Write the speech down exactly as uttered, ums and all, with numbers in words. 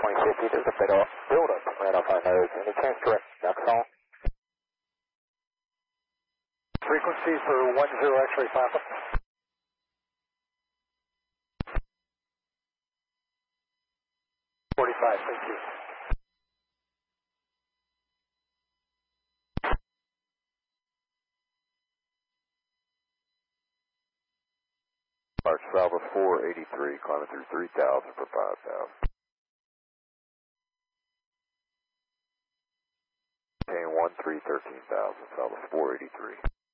twenty fifty, there's a bit of build-up right off our nose. Any chance to ducks all? Frequency for one zero X-ray Papa. forty-five, thank you. March Salva four eighty-three, climbing through three thousand for five thousand. Maintain one three thirteen thousand, Salva four eighty-three.